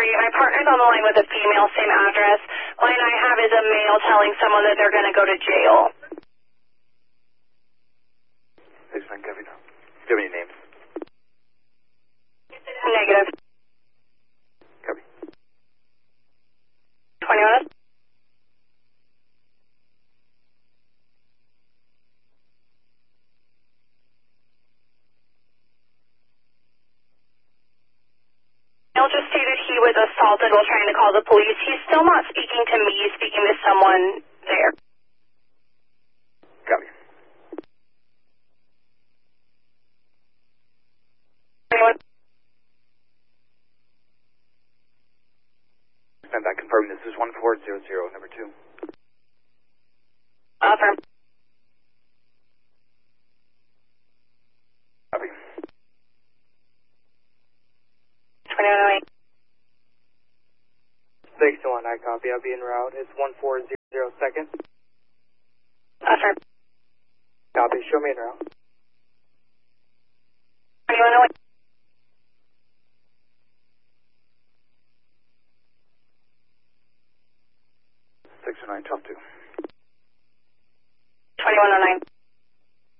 you. My partner's on the line with a female, same address. Line I have is a male telling someone that they're going to go to jail. 6-9, copy now. Do you have any names? Negative. Copy. 21. Male just stated he was assaulted while trying to call the police. He's still not speaking to me, he's speaking to someone there. Copy. 21. Stand by, confirming this is 1400, number 2. Affirm. Copy. 2108. 6-1, I copy. I'll be en route. It's 1400 seconds. Affirm. Copy. Show me en route. 2108. 6-9, talk to. 2109.